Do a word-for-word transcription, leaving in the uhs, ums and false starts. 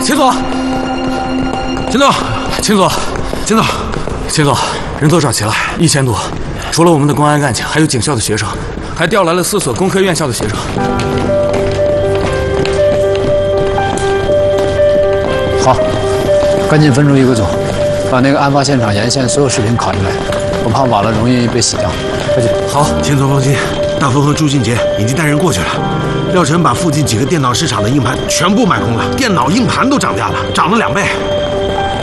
秦总，秦总，秦总，秦总，秦总，人都找齐了，一千多，除了我们的公安干警，还有警校的学生，还调来了四所工科院校的学生。 好，赶紧分出一个组，把那个案发现场沿线所有视频拷进来，我怕晚了容易被洗掉。快去。 好， 秦总放心，大峰和朱俊杰已经带人过去了。廖晨把附近几个电脑市场的硬盘全部买空了，电脑硬盘都涨价了，涨了两倍。